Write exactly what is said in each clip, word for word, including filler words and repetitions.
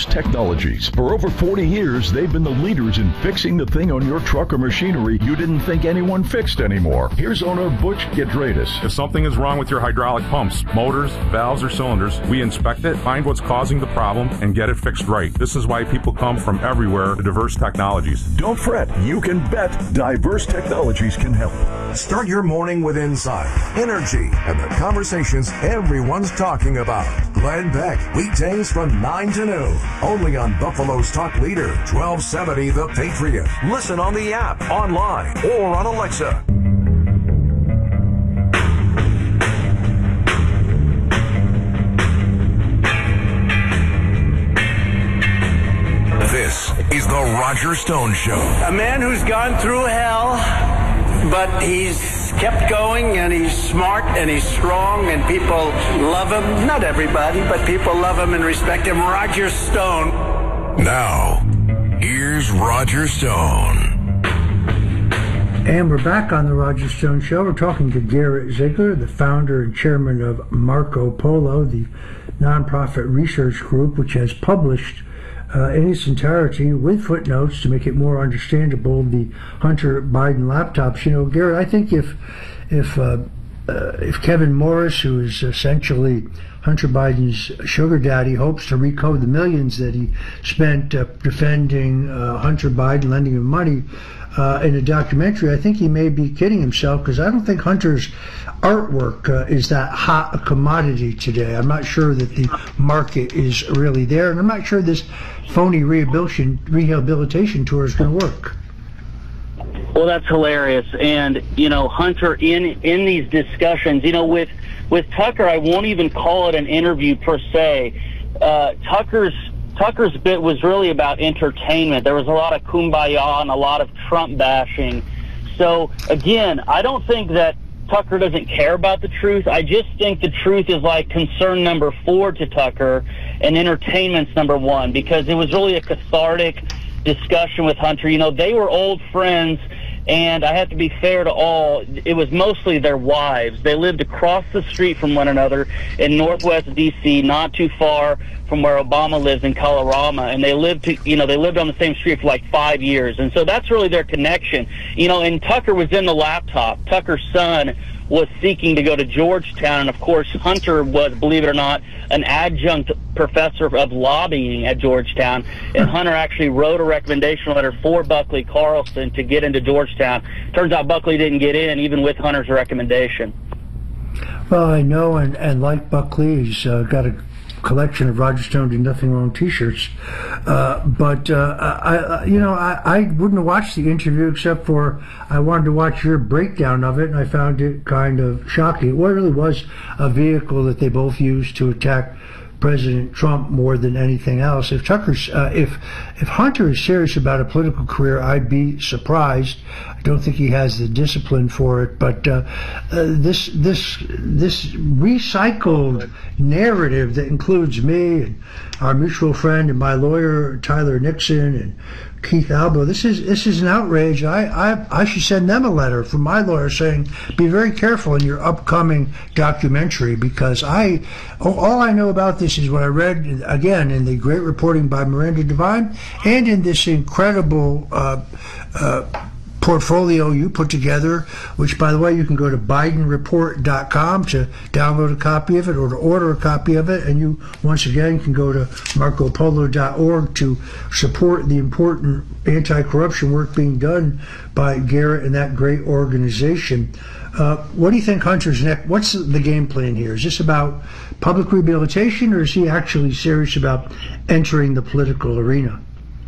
Technologies. For over forty years, they've been the leaders in fixing the thing on your truck or machinery you didn't think anyone fixed anymore. Here's owner Butch Giedraitis. If something is wrong with your hydraulic pumps, motors, valves, or cylinders, we inspect it, find what's causing the problem, and get it fixed right. This is why people come from everywhere to Diverse Technologies. Don't fret. You can bet Diverse Technologies can help. Start your morning with insight, energy, and the conversations everyone's talking about. Glenn Beck, weekdays from nine to noon, only on Buffalo's Talk Leader, twelve seventy The Patriot. Listen on the app, online, or on Alexa. This is the Roger Stone Show. A man who's gone through hell, but he's kept going, and he's smart, and he's strong, and people love him. Not everybody, but people love him and respect him. Roger Stone. Now, here's Roger Stone. And we're back on the Roger Stone Show. We're talking to Garrett Ziegler, the founder and chairman of Marco Polo, the nonprofit research group which has published Uh, in its entirety, with footnotes to make it more understandable, the Hunter Biden laptops. You know, Garrett, I think if if uh, uh, if Kevin Morris, who is essentially Hunter Biden's sugar daddy, hopes to recoup the millions that he spent uh, defending uh, Hunter Biden, lending him money uh, in a documentary, I think he may be kidding himself, because I don't think Hunter's artwork uh, is that hot a commodity today. I'm not sure that the market is really there, and I'm not sure this phony rehabilitation rehabilitation tour is going to work. Well, that's hilarious. And, you know, Hunter, in in these discussions, you know, with with Tucker, I won't even call it an interview per se. Uh, Tucker's Tucker's bit was really about entertainment. There was a lot of kumbaya and a lot of Trump bashing. So, again, I don't think that Tucker doesn't care about the truth. I just think the truth is like concern number four to Tucker, and entertainment's number one, because it was really a cathartic discussion with Hunter. You know, they were old friends, and I have to be fair to all, it was mostly their wives. They lived across the street from one another in Northwest D C, not too far from where Obama lives in Colorado, and they lived to, you know, they lived on the same street for like five years. And so that's really their connection. You know, and Tucker was in the laptop. Tucker's son was seeking to go to Georgetown, and of course Hunter was, believe it or not, an adjunct professor of lobbying at Georgetown, and Hunter actually wrote a recommendation letter for Buckley Carlson to get into Georgetown. Turns out Buckley didn't get in, even with Hunter's recommendation. Well, I know, and, and like Buckley, he's uh, got a collection of Roger Stone Did Nothing Wrong T-shirts, uh, but uh, I, you know, I, I wouldn't have watched the interview except for I wanted to watch your breakdown of it, and I found it kind of shocking. It really was a vehicle that they both used to attack President Trump more than anything else. If Tucker's, uh, if if Hunter is serious about a political career, I'd be surprised. I don't think he has the discipline for it. But uh, uh, this this this recycled narrative that includes me and our mutual friend and my lawyer Tyler Nixon and Keith Albo, this is this is an outrage. I, I I should send them a letter from my lawyer saying, be very careful in your upcoming documentary, because I all I know about this is what I read again in the great reporting by Miranda Devine, and in this incredible uh, uh, portfolio you put together, which, by the way, you can go to Biden Report dot com to download a copy of it or to order a copy of it. And you, once again, can go to Marco Polo dot org to support the important anti-corruption work being done by Garrett and that great organization. Uh, what do you think Hunter's next? What's the game plan here? Is this about public rehabilitation, or is he actually serious about entering the political arena?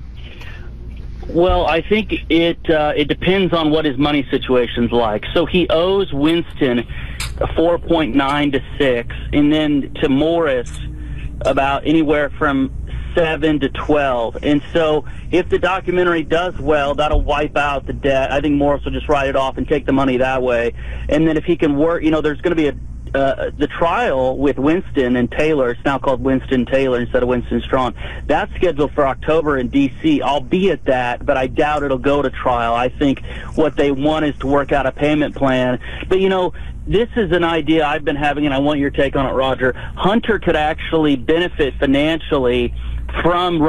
Well, I think it uh, it depends on what his money situation's like. So he owes Winston four point nine to six, and then to Morris about anywhere from seven to twelve. And so if the documentary does well, that'll wipe out the debt. I think Morris will just write it off and take the money that way. And then if he can work, you know, there's going to be a Uh, the trial with Winston and Taylor, it's now called Winston Taylor instead of Winston Strawn, that's scheduled for October in D C. I'll be at that, but I doubt it'll go to trial. I think what they want is to work out a payment plan. But, you know, this is an idea I've been having, and I want your take on it, Roger. Hunter could actually benefit financially from